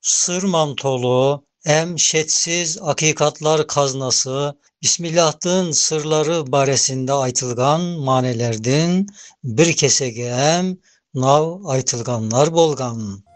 Sır mantolu, em şetsiz hakikatlar kaznası, Bismillahdın sırları baresinde aytılgan manelerdin bir kesege em nav aytılganlar bolgan.